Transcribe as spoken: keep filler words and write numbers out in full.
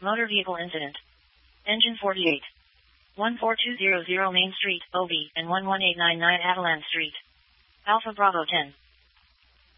Motor vehicle incident. Engine forty-eight. one four two zero zero Main Street, O B, and one one eight nine nine Avalanche Street. Alpha Bravo ten.